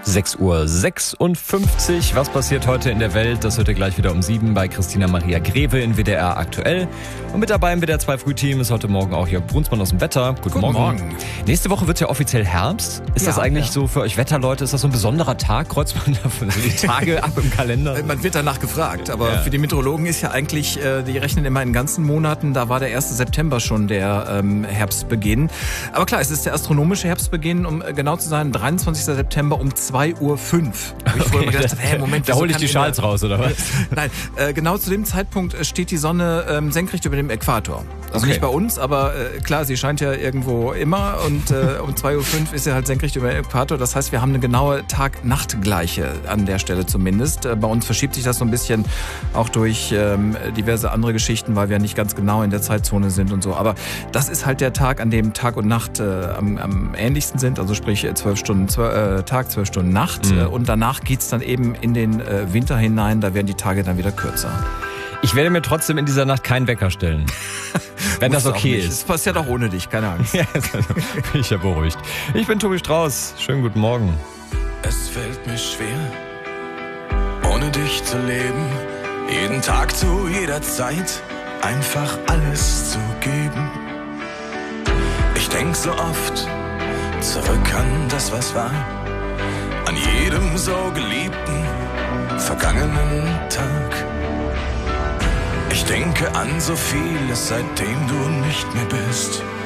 6:56 Uhr. Was passiert heute in der Welt? Das hört ihr gleich wieder um 7 bei Christina Maria Greve in WDR aktuell. Und mit dabei im WDR 2 Frühteam ist heute Morgen auch Jörg Brunsmann aus dem Wetter. Guten Morgen. Nächste Woche wird ja offiziell Herbst. Ist das eigentlich so für euch Wetterleute? Ist das so ein besonderer Tag? Kreuzt man da so die Tage ab im Kalender? Man wird danach gefragt, aber für die Meteorologen ist ja eigentlich, die rechnen immer in ganzen Monaten, da war der 1. September schon der Herbstbeginn. Aber klar, es ist der astronomische Herbstbeginn, um genau zu sein, 23. September um 2:05 Uhr. Ich vorher mal gedacht, Moment, da hole ich die Schals raus, oder was? Nein, genau zu dem Zeitpunkt steht die Sonne senkrecht über dem Äquator. Also nicht bei uns, aber klar, sie scheint ja irgendwo immer und um 2:05 Uhr ist sie halt senkrecht über dem Äquator. Das heißt, wir haben eine genaue Tag-Nacht-Gleiche an der Stelle zumindest. Bei uns verschiebt sich das so ein bisschen auch durch diverse andere Geschichten, weil wir nicht ganz genau in der Zeitzone sind und so. Aber das ist halt der Tag, an dem Tag und Nacht am ähnlichsten sind. Also sprich 12 Stunden Tag, 12 Stunden Nacht. Und danach geht's dann eben in den Winter hinein. Da werden die Tage dann wieder kürzer. Ich werde mir trotzdem in dieser Nacht keinen Wecker stellen. Wenn das okay ist. Das passiert auch ohne dich, keine Angst. Ja, bin ich ja beruhigt. Ich bin Tobi Strauß. Schönen guten Morgen. Es fällt mir schwer, ohne dich zu leben. Jeden Tag zu jeder Zeit einfach alles zu geben. Ich denk so oft zurück an das, was war. An jedem so geliebten, vergangenen Tag. Ich denke an so vieles, seitdem du nicht mehr bist.